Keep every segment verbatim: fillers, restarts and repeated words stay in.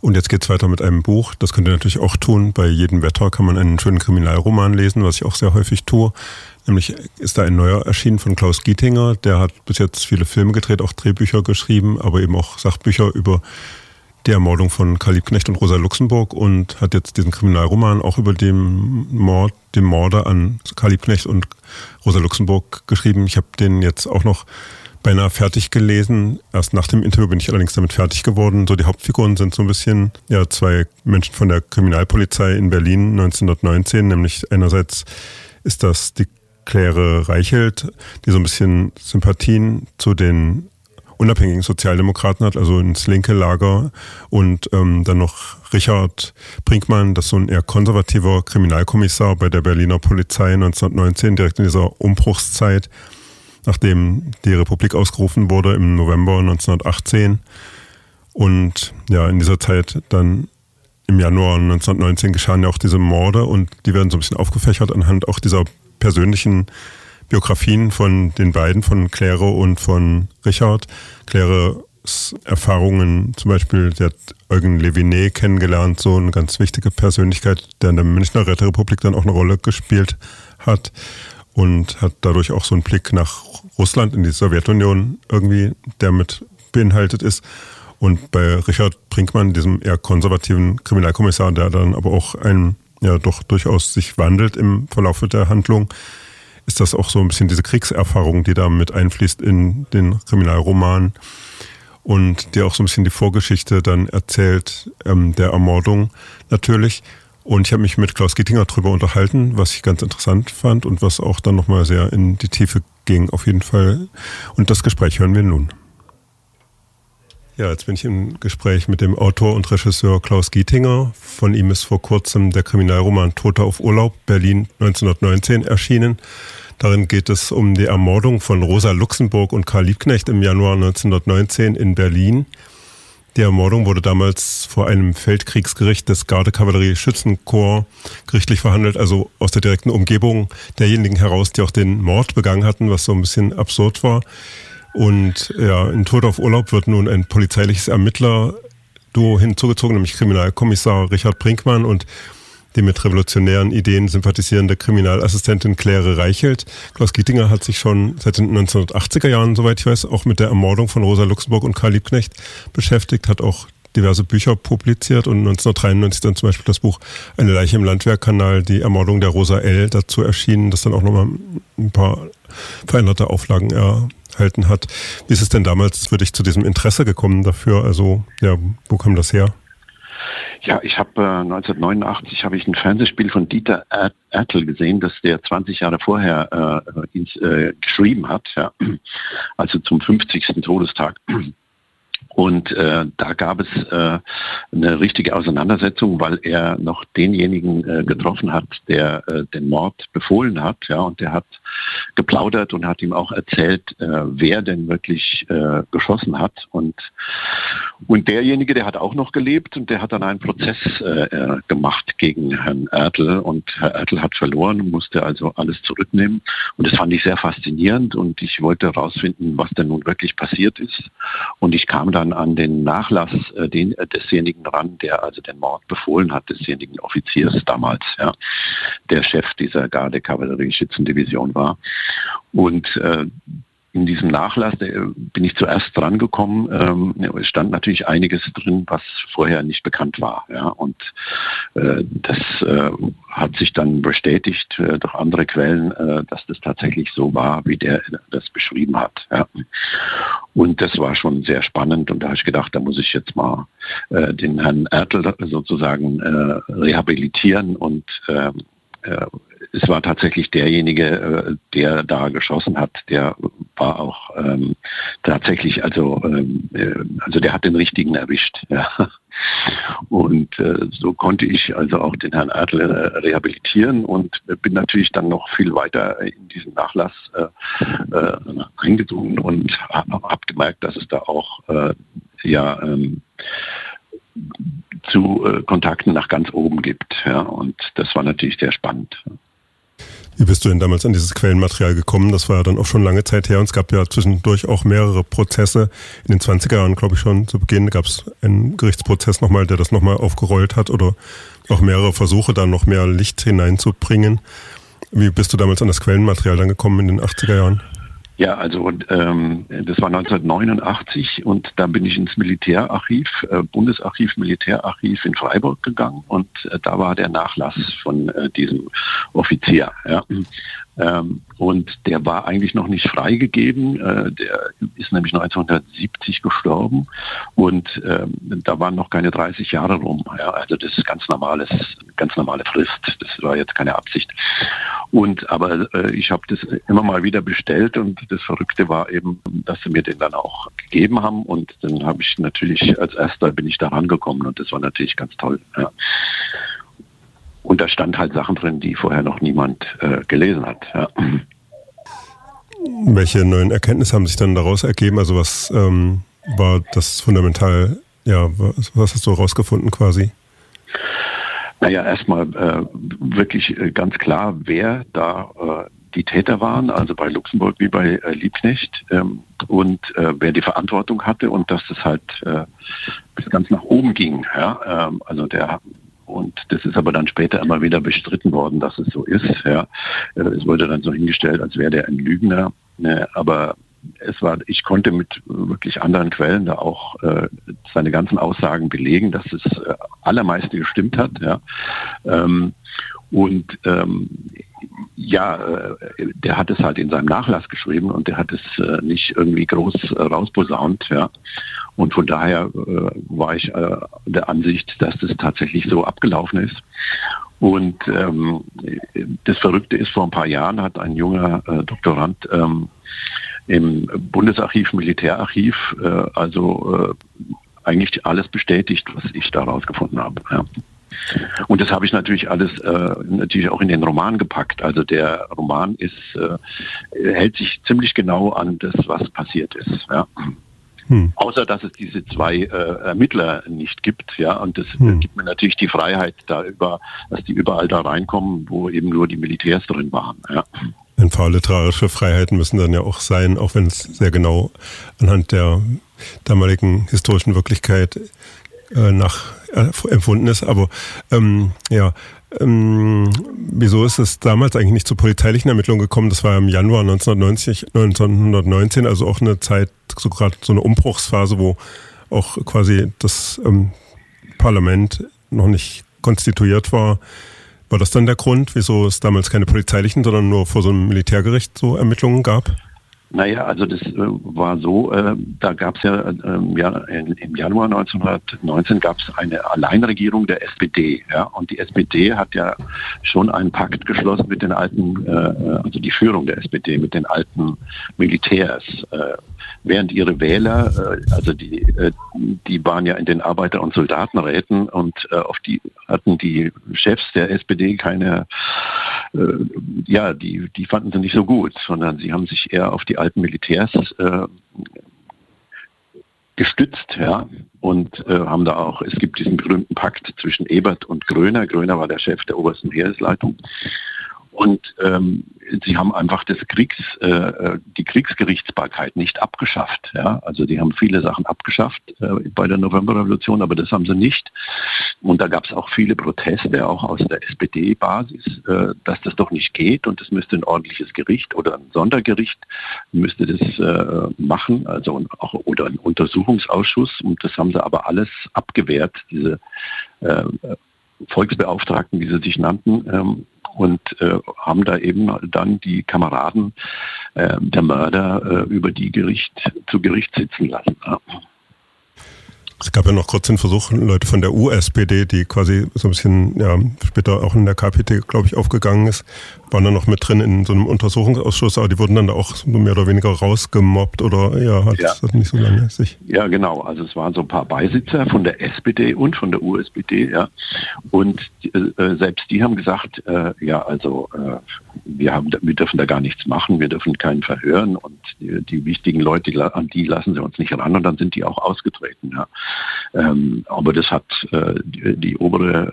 Und jetzt geht es weiter mit einem Buch. Das könnt ihr natürlich auch tun. Bei jedem Wetter kann man einen schönen Kriminalroman lesen, was ich auch sehr häufig tue. Nämlich ist da ein neuer erschienen von Klaus Gietinger. Der hat bis jetzt viele Filme gedreht, auch Drehbücher geschrieben, aber eben auch Sachbücher über die Ermordung von Karl Liebknecht und Rosa Luxemburg und hat jetzt diesen Kriminalroman auch über den Mord, den Morde an Karl Liebknecht und Rosa Luxemburg geschrieben. Ich habe den jetzt auch noch beinahe fertig gelesen. Erst nach dem Interview bin ich allerdings damit fertig geworden. So die Hauptfiguren sind so ein bisschen ja zwei Menschen von der Kriminalpolizei in Berlin neunzehnhundertneunzehn, nämlich einerseits ist das die Claire Reichelt, die so ein bisschen Sympathien zu den unabhängigen Sozialdemokraten hat, also ins linke Lager, und ähm, dann noch Richard Brinkmann, das ist so ein eher konservativer Kriminalkommissar bei der Berliner Polizei neunzehnhundertneunzehn, direkt in dieser Umbruchszeit, nachdem die Republik ausgerufen wurde im November neunzehnhundertachtzehn. Und ja, in dieser Zeit dann im Januar neunzehnhundertneunzehn geschahen ja auch diese Morde und die werden so ein bisschen aufgefächert anhand auch dieser persönlichen Biografien von den beiden, von Claire und von Richard. Claires Erfahrungen, zum Beispiel, sie hat Eugen Leviné kennengelernt, so eine ganz wichtige Persönlichkeit, der in der Münchner Räterepublik dann auch eine Rolle gespielt hat und hat dadurch auch so einen Blick nach Russland in die Sowjetunion irgendwie, der mit beinhaltet ist. Und bei Richard Brinkmann, diesem eher konservativen Kriminalkommissar, der dann aber auch ein, ja doch durchaus sich wandelt im Verlauf der Handlung, ist das auch so ein bisschen diese Kriegserfahrung, die da mit einfließt in den Kriminalroman und die auch so ein bisschen die Vorgeschichte dann erzählt, ähm, der Ermordung natürlich. Und ich habe mich mit Klaus Gietinger darüber unterhalten, was ich ganz interessant fand und was auch dann nochmal sehr in die Tiefe ging auf jeden Fall. Und das Gespräch hören wir nun. Ja, jetzt bin ich im Gespräch mit dem Autor und Regisseur Klaus Gietinger. Von ihm ist vor kurzem der Kriminalroman Tote auf Urlaub, Berlin neunzehnhundertneunzehn, erschienen. Darin geht es um die Ermordung von Rosa Luxemburg und Karl Liebknecht im Januar neunzehnhundertneunzehn in Berlin. Die Ermordung wurde damals vor einem Feldkriegsgericht des Gardekavallerie-Schützenkorps gerichtlich verhandelt, also aus der direkten Umgebung derjenigen heraus, die auch den Mord begangen hatten, was so ein bisschen absurd war. Und ja, in Tote auf Urlaub wird nun ein polizeiliches Ermittler-Duo hinzugezogen, nämlich Kriminalkommissar Richard Brinkmann und die mit revolutionären Ideen sympathisierende Kriminalassistentin Claire Reichelt. Klaus Gietinger hat sich schon seit den neunzehnhundertachtziger Jahren, soweit ich weiß, auch mit der Ermordung von Rosa Luxemburg und Karl Liebknecht beschäftigt, hat auch diverse Bücher publiziert und neunzehnhundertdreiundneunzig dann zum Beispiel das Buch Eine Leiche im Landwehrkanal, die Ermordung der Rosa L. dazu erschienen, das dann auch nochmal ein paar veränderte Auflagen erhalten hat. Wie ist es denn damals für dich zu diesem Interesse gekommen dafür? Also, ja, wo kam das her? Ja, ich habe äh, neunzehnhundertneunundachtzig habe ich ein Fernsehspiel von Dieter Ertl gesehen, das der zwanzig Jahre vorher äh, ins, äh, geschrieben hat, ja, also zum fünfzigsten Todestag. Und äh, da gab es äh, eine richtige Auseinandersetzung, weil er noch denjenigen äh, getroffen hat, der äh, den Mord befohlen hat. Ja, und der hat geplaudert und hat ihm auch erzählt, äh, wer denn wirklich äh, geschossen hat. Und, und derjenige, der hat auch noch gelebt und der hat dann einen Prozess äh, gemacht gegen Herrn Ertl. Und Herr Ertl hat verloren und musste also alles zurücknehmen. Und das fand ich sehr faszinierend und ich wollte herausfinden, was denn nun wirklich passiert ist. Und ich kam dann an den Nachlass äh, den, äh, desjenigen ran, der also den Mord befohlen hat, desjenigen Offiziers damals, ja, der Chef dieser Garde-Kavallerie-Schützendivision war. Und äh, in diesem Nachlass äh, bin ich zuerst dran gekommen. Ähm, es stand natürlich einiges drin, was vorher nicht bekannt war. Ja, und äh, das äh, hat sich dann bestätigt äh, durch andere Quellen, äh, dass das tatsächlich so war, wie der das beschrieben hat. Ja. Und das war schon sehr spannend. Und da habe ich gedacht, da muss ich jetzt mal äh, den Herrn Ertl sozusagen äh, rehabilitieren und äh, äh, es war tatsächlich derjenige, der da geschossen hat, der war auch ähm, tatsächlich, also, ähm, also der hat den richtigen erwischt. Ja. Und äh, so konnte ich also auch den Herrn Ertl äh, rehabilitieren und bin natürlich dann noch viel weiter in diesen Nachlass äh, äh, eingedrungen und habe hab gemerkt, dass es da auch äh, ja ähm, zu äh, Kontakten nach ganz oben gibt. Ja. Und das war natürlich sehr spannend. Wie bist du denn damals an dieses Quellenmaterial gekommen? Das war ja dann auch schon lange Zeit her und es gab ja zwischendurch auch mehrere Prozesse. In den zwanziger Jahren, glaube ich schon, zu Beginn gab es einen Gerichtsprozess nochmal, der das nochmal aufgerollt hat oder auch mehrere Versuche, da noch mehr Licht hineinzubringen. Wie bist du damals an das Quellenmaterial dann gekommen in den achtziger Jahren? Ja, also ähm, das war neunzehnhundertneunundachtzig und da bin ich ins Militärarchiv, äh, Bundesarchiv, Militärarchiv in Freiburg gegangen und äh, da war der Nachlass von äh, diesem Offizier. Ja. Ähm, und der war eigentlich noch nicht freigegeben. Äh, der ist nämlich neunzehnhundertsiebzig gestorben und ähm, da waren noch keine dreißig Jahre rum. Ja. Also das ist ganz normales, ganz normale Frist. Das war jetzt keine Absicht. Und aber äh, ich habe das immer mal wieder bestellt und das Verrückte war eben, dass sie mir den dann auch gegeben haben und dann habe ich natürlich als erster bin ich da rangekommen und das war natürlich ganz toll. Ja. Und da stand halt Sachen drin, die vorher noch niemand äh, gelesen hat. Ja. Welche neuen Erkenntnisse haben sich dann daraus ergeben? Also was ähm, war das fundamental, ja, was, was hast du herausgefunden quasi? Naja, erstmal äh, wirklich äh, ganz klar, wer da äh, die Täter waren, also bei Luxemburg wie bei äh, Liebknecht ähm, und äh, wer die Verantwortung hatte und dass das halt äh, bis ganz nach oben ging. Ja? Ähm, also der Und das ist aber dann später immer wieder bestritten worden, dass es so ist. Ja. Es wurde dann so hingestellt, als wäre der ein Lügner. Ne. Aber es war, ich konnte mit wirklich anderen Quellen da auch äh, seine ganzen Aussagen belegen, dass es äh, allermeiste gestimmt hat. Ja. Ähm, und ähm, ja, äh, der hat es halt in seinem Nachlass geschrieben und der hat es äh, nicht irgendwie groß äh, rausposaunt. Ja. Und von daher äh, war ich äh, der Ansicht, dass das tatsächlich so abgelaufen ist. Und ähm, das Verrückte ist, vor ein paar Jahren hat ein junger äh, Doktorand ähm, im Bundesarchiv, Militärarchiv, äh, also äh, eigentlich alles bestätigt, was ich da rausgefunden habe. Ja. Und das habe ich natürlich alles äh, natürlich auch in den Roman gepackt. Also der Roman ist äh, hält sich ziemlich genau an das, was passiert ist. Ja. Hm. Außer, dass es diese zwei äh, Ermittler nicht gibt, ja, und das hm. äh, gibt mir natürlich die Freiheit, da über, dass die überall da reinkommen, wo eben nur die Militärs drin waren, ja. Ein paar literarische Freiheiten müssen dann ja auch sein, auch wenn es sehr genau anhand der damaligen historischen Wirklichkeit äh, nach äh, empfunden ist. Aber ähm, ja, ähm, wieso ist es damals eigentlich nicht zu polizeilichen Ermittlungen gekommen? Das war im Januar neunzehnhundertneunzehn, also auch eine Zeit, so gerade so eine Umbruchsphase, wo auch quasi das ähm, Parlament noch nicht konstituiert war. War das dann der Grund, wieso es damals keine polizeilichen, sondern nur vor so einem Militärgericht so Ermittlungen gab? Naja, also das äh, war so, äh, da gab es ja, äh, ja in, im Januar neunzehnhundertneunzehn gab es eine Alleinregierung der S P D. Ja, und die S P D hat ja schon einen Pakt geschlossen mit den alten, äh, also die Führung der S P D, mit den alten Militärs. Äh, während ihre Wähler, äh, also die, äh, die waren ja in den Arbeiter- und Soldatenräten und äh, auf die hatten die Chefs der S P D keine, äh, ja, die, die fanden sie nicht so gut, sondern sie haben sich eher auf die alten Militärs äh, gestützt, ja, und äh, haben da auch, es gibt diesen berühmten Pakt zwischen Ebert und Groener. Groener war der Chef der obersten Heeresleitung. Und ähm, sie haben einfach das Kriegs, äh, die Kriegsgerichtsbarkeit nicht abgeschafft. Ja? Also die haben viele Sachen abgeschafft äh, bei der Novemberrevolution, aber das haben sie nicht. Und da gab es auch viele Proteste, auch aus der S P D-Basis, äh, dass das doch nicht geht und es müsste ein ordentliches Gericht oder ein Sondergericht müsste das äh, machen, also auch oder ein Untersuchungsausschuss. Und das haben sie aber alles abgewehrt, diese äh, Volksbeauftragten, wie sie sich nannten. Ähm, und äh, haben da eben dann die Kameraden äh, der Mörder äh, über die Gericht zu Gericht sitzen lassen. Ja. Es gab ja noch kurz den Versuch, Leute von der U S P D, die quasi so ein bisschen ja, später auch in der K P D, glaube ich, aufgegangen ist, waren dann noch mit drin in so einem Untersuchungsausschuss, aber die wurden dann da auch so mehr oder weniger rausgemobbt oder ja, hat ja. das nicht so lange sich. Ja, genau. Also es waren so ein paar Beisitzer von der S P D und von der U S P D, ja. Und äh, selbst die haben gesagt, äh, ja, also äh, wir haben, wir dürfen da gar nichts machen, wir dürfen keinen verhören und die, die wichtigen Leute, an die lassen sie uns nicht ran und dann sind die auch ausgetreten, ja. Ähm, aber das hat äh, die, die obere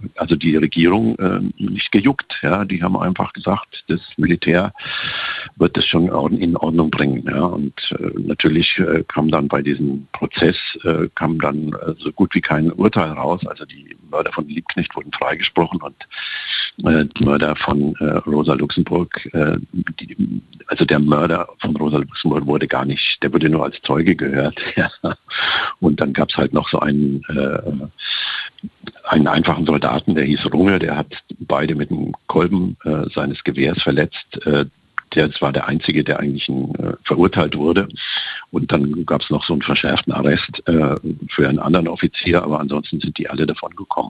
also die Regierung äh, nicht gejuckt. Ja, die haben einfach gesagt, das Militär wird das schon in Ordnung bringen. Ja, und äh, natürlich äh, kam dann bei diesem Prozess äh, kam dann äh, so gut wie kein Urteil raus. Also die Mörder von Liebknecht wurden freigesprochen und äh, die Mörder von äh, Rosa Luxemburg, äh, die, also der Mörder von Rosa Luxemburg wurde gar nicht, der wurde nur als Zeuge gehört. Ja. Und dann gab es halt noch so einen, äh, einen einfachen Soldaten, der hieß Runge, der hat beide mit dem Kolben äh, seines Gewehrs verletzt. Äh, der war der Einzige, der eigentlich ein, äh, verurteilt wurde. Und dann gab es noch so einen verschärften Arrest äh, für einen anderen Offizier, aber ansonsten sind die alle davon gekommen.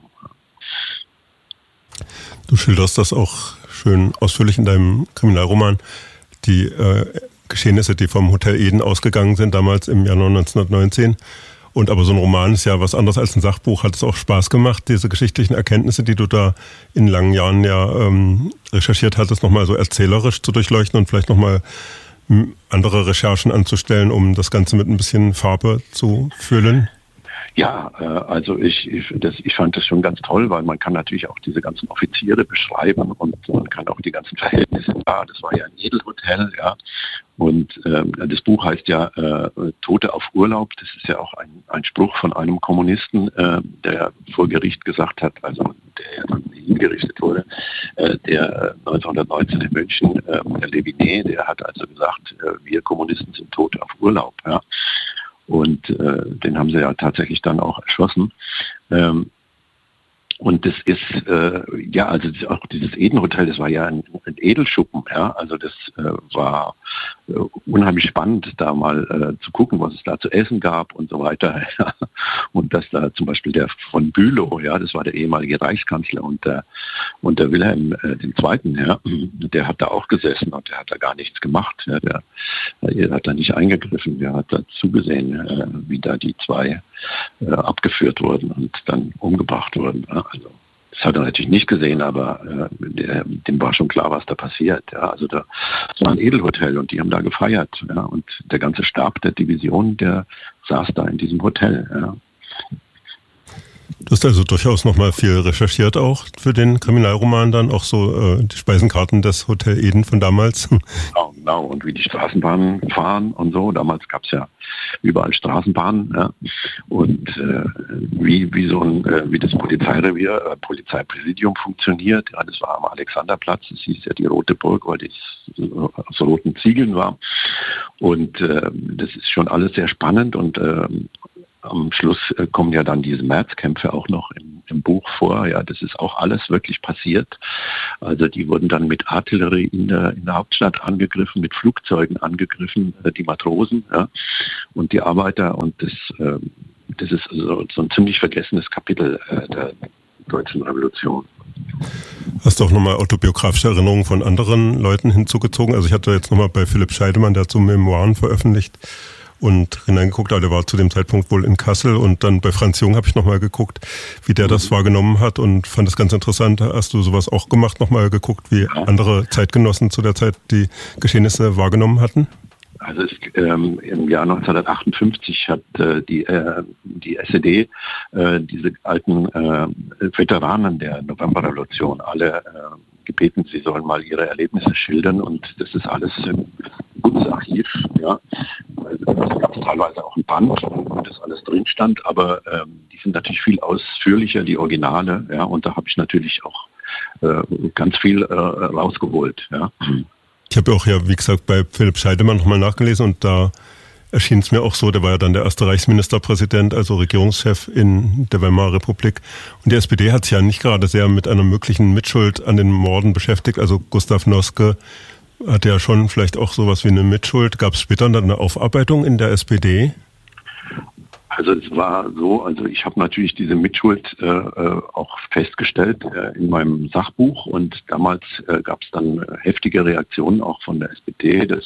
Du schilderst das auch schön ausführlich in deinem Kriminalroman, die äh, Geschehnisse, die vom Hotel Eden ausgegangen sind, damals im Januar neunzehnhundertneunzehn. Und aber so ein Roman ist ja was anderes als ein Sachbuch. Hat es auch Spaß gemacht, diese geschichtlichen Erkenntnisse, die du da in langen Jahren ja ähm, recherchiert hattest, nochmal so erzählerisch zu durchleuchten und vielleicht nochmal andere Recherchen anzustellen, um das Ganze mit ein bisschen Farbe zu füllen? Ja, äh, also ich, ich, das, ich fand das schon ganz toll, weil man kann natürlich auch diese ganzen Offiziere beschreiben und man kann auch die ganzen Verhältnisse da. Das war ja ein Edelhotel, ja. Und ähm, das Buch heißt ja äh, Tote auf Urlaub. Das ist ja auch ein, ein Spruch von einem Kommunisten, äh, der vor Gericht gesagt hat, also der ja dann hingerichtet wurde, äh, der neunzehnhundertneunzehn in München, äh, der Leviné, der hat also gesagt, äh, wir Kommunisten sind Tote auf Urlaub, ja. Und äh, den haben sie ja tatsächlich dann auch erschossen. Ähm, und das ist, äh, ja, also auch dieses Eden-Hotel, das war ja ein, ein Edelschuppen, ja. Also das äh, war äh, unheimlich spannend, da mal äh, zu gucken, was es da zu essen gab und so weiter. Ja. Und dass da zum Beispiel der von Bülow, ja, das war der ehemalige Reichskanzler und der, und der Wilhelm äh, den Zweiten, ja, der hat da auch gesessen und der hat da gar nichts gemacht. Ja. Der, der hat da nicht eingegriffen, der hat da zugesehen, äh, wie da die zwei äh, abgeführt wurden und dann umgebracht wurden. Ja. Also das hat er natürlich nicht gesehen, aber äh, der, dem war schon klar, was da passiert. Ja. Also da, das war ein Edelhotel und die haben da gefeiert. Ja. Und der ganze Stab der Division, der saß da in diesem Hotel. Ja. Du hast also durchaus nochmal viel recherchiert auch für den Kriminalroman, dann auch so äh, die Speisenkarten des Hotel Eden von damals. Genau, genau, und wie die Straßenbahnen fahren und so. Damals gab es ja überall Straßenbahnen. Ja. Und äh, wie, wie so ein, äh, wie das Polizeirevier, äh, Polizeipräsidium funktioniert. Ja, das war am Alexanderplatz, das hieß ja die Rote Burg, weil das äh, aus roten Ziegeln war. Und äh, das ist schon alles sehr spannend und äh, am Schluss äh, kommen ja dann diese Märzkämpfe auch noch im, im Buch vor. Ja, das ist auch alles wirklich passiert. Also die wurden dann mit Artillerie in der, in der Hauptstadt angegriffen, mit Flugzeugen angegriffen, äh, die Matrosen, ja, und die Arbeiter. Und das, äh, das ist so, so ein ziemlich vergessenes Kapitel äh, der Deutschen Revolution. Hast du auch nochmal autobiografische Erinnerungen von anderen Leuten hinzugezogen? Also ich hatte jetzt nochmal bei Philipp Scheidemann, der hat so Memoiren veröffentlicht, und hineingeguckt, aber der war zu dem Zeitpunkt wohl in Kassel, und dann bei Franz Jung habe ich nochmal geguckt, wie der das wahrgenommen hat, und fand das ganz interessant. Hast du sowas auch gemacht, nochmal geguckt, wie andere Zeitgenossen zu der Zeit die Geschehnisse wahrgenommen hatten? Also es, ähm, im Jahr neunzehnhundertachtundfünfzig hat äh, die, äh, die S E D äh, diese alten äh, Veteranen der Novemberrevolution alle äh, gebeten, sie sollen mal ihre Erlebnisse schildern, und das ist alles ein gutes Archiv, ja. Da gab es teilweise auch ein Band, wo das alles drin stand, aber ähm, die sind natürlich viel ausführlicher, die Originale, ja, und da habe ich natürlich auch äh, ganz viel äh, rausgeholt, ja. Ich habe auch ja, wie gesagt, bei Philipp Scheidemann nochmal nachgelesen, und da erschien es mir auch so, der war ja dann der erste Reichsministerpräsident, also Regierungschef in der Weimarer Republik. Und die S P D hat sich ja nicht gerade sehr mit einer möglichen Mitschuld an den Morden beschäftigt. Also Gustav Noske hatte ja schon vielleicht auch sowas wie eine Mitschuld. Gab es später dann eine Aufarbeitung in der S P D? Also es war so, also ich habe natürlich diese Mitschuld äh, auch festgestellt äh, in meinem Sachbuch, und damals äh, gab es dann heftige Reaktionen auch von der S P D. Das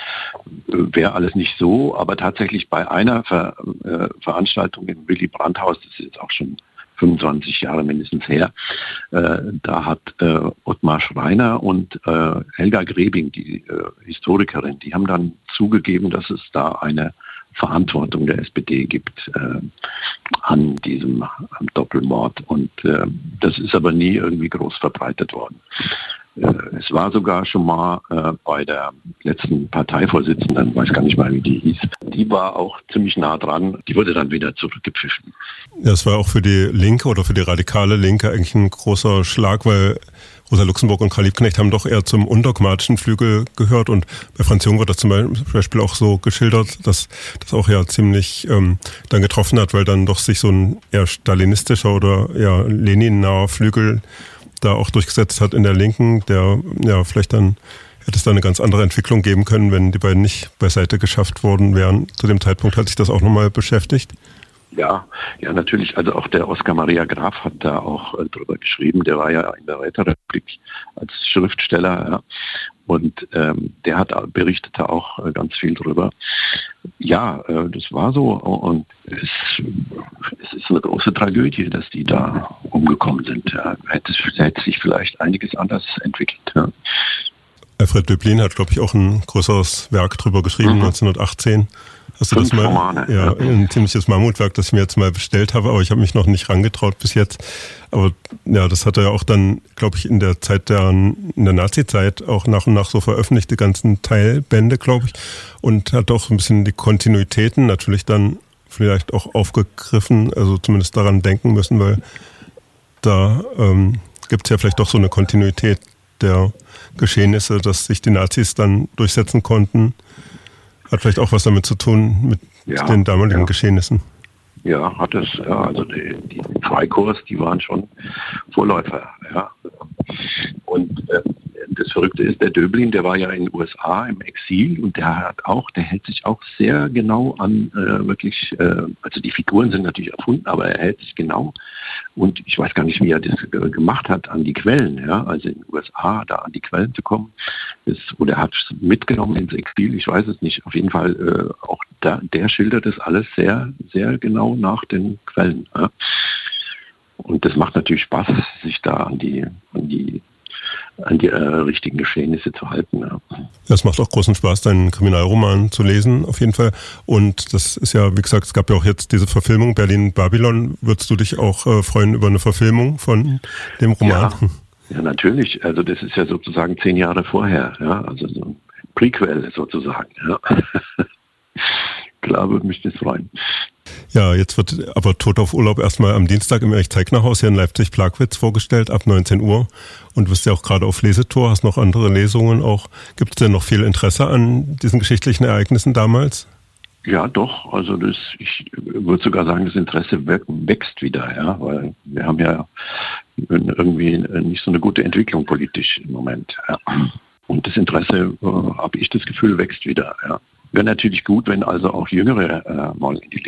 wäre alles nicht so, aber tatsächlich bei einer Ver, äh, Veranstaltung im Willy Brandt-Haus, das ist jetzt auch schon fünfundzwanzig Jahre mindestens her, äh, da hat äh, Ottmar Schreiner und äh, Helga Grebing, die äh, Historikerin, die haben dann zugegeben, dass es da eine Verantwortung der S P D gibt. Äh, an diesem am Doppelmord. Und äh, das ist aber nie irgendwie groß verbreitet worden. Äh, es war sogar schon mal äh, bei der letzten Parteivorsitzenden, weiß gar nicht mal, wie die hieß, die war auch ziemlich nah dran, die wurde dann wieder zurückgepfiffen. Das war auch für die Linke oder für die radikale Linke eigentlich ein großer Schlag, weil Rosa Luxemburg und Karl Liebknecht haben doch eher zum undogmatischen Flügel gehört, und bei Franz Jung wird das zum Beispiel auch so geschildert, dass das auch ja ziemlich ähm, dann getroffen hat, weil dann doch sich so ein eher stalinistischer oder eher Lenin-naher Flügel da auch durchgesetzt hat in der Linken, der ja vielleicht dann hätte es da eine ganz andere Entwicklung geben können, wenn die beiden nicht beiseite geschafft worden wären. Zu dem Zeitpunkt hat sich das auch nochmal beschäftigt. Ja, ja, natürlich. Also auch der Oskar Maria Graf hat da auch äh, drüber geschrieben. Der war ja in der Räterepublik als Schriftsteller, ja. Und ähm, der hat berichtete auch äh, ganz viel drüber. Ja, äh, das war so. Und es, es ist eine große Tragödie, dass die da umgekommen sind. Ja. Hätte, hätte sich vielleicht einiges anders entwickelt. Ja. Alfred Döblin hat, glaube ich, auch ein größeres Werk drüber geschrieben, mhm. neunzehnhundertachtzehn. Hast du Fünf das mal? Romane. Ja, ein ziemliches Mammutwerk, das ich mir jetzt mal bestellt habe, aber ich habe mich noch nicht rangetraut bis jetzt. Aber ja, das hat er ja auch dann, glaube ich, in der Zeit der, in der Nazi-Zeit auch nach und nach so veröffentlicht, die ganzen Teilbände, glaube ich, und hat auch ein bisschen die Kontinuitäten natürlich dann vielleicht auch aufgegriffen, also zumindest daran denken müssen, weil da ähm, gibt es ja vielleicht doch so eine Kontinuität der Geschehnisse, dass sich die Nazis dann durchsetzen konnten. Hat vielleicht auch was damit zu tun mit ja, den damaligen ja. Geschehnissen. Ja, hat es. Ja, also die, die Freikorps, die waren schon Vorläufer. Ja. Und äh, das Verrückte ist, der Döblin, der war ja in den U S A im Exil, und der hat auch, der hält sich auch sehr genau an äh, wirklich, äh, also die Figuren sind natürlich erfunden, aber er hält sich genau, und ich weiß gar nicht, wie er das äh, gemacht hat, an die Quellen, ja, also in den U S A da an die Quellen zu kommen, ist, oder er hat es mitgenommen ins Exil, ich weiß es nicht, auf jeden Fall äh, auch da, der schildert das alles sehr, sehr genau nach den Quellen. Ja. Und das macht natürlich Spaß, sich da an die, an die, an die äh, richtigen Geschehnisse zu halten. Ja. Das macht auch großen Spaß, deinen Kriminalroman zu lesen, auf jeden Fall. Und das ist ja, wie gesagt, es gab ja auch jetzt diese Verfilmung Berlin-Babylon. Würdest du dich auch äh, freuen über eine Verfilmung von dem Roman? Ja, ja, natürlich. Also das ist ja sozusagen zehn Jahre vorher. Ja, also so ein Prequel sozusagen. Ja. Klar, würde mich das freuen. Ja, jetzt wird aber Tod auf Urlaub erstmal am Dienstag im Erich-Zeigner-Haus hier in Leipzig-Plagwitz vorgestellt, ab neunzehn Uhr. Und du bist ja auch gerade auf Lesetour, hast noch andere Lesungen auch. Gibt es denn noch viel Interesse an diesen geschichtlichen Ereignissen damals? Ja, doch. Also das, ich würde sogar sagen, das Interesse wächst wieder, ja, weil wir haben ja irgendwie nicht so eine gute Entwicklung politisch im Moment. Ja. Und das Interesse, äh, habe ich das Gefühl, wächst wieder. Ja. Wäre natürlich gut, wenn also auch Jüngere äh, mal in die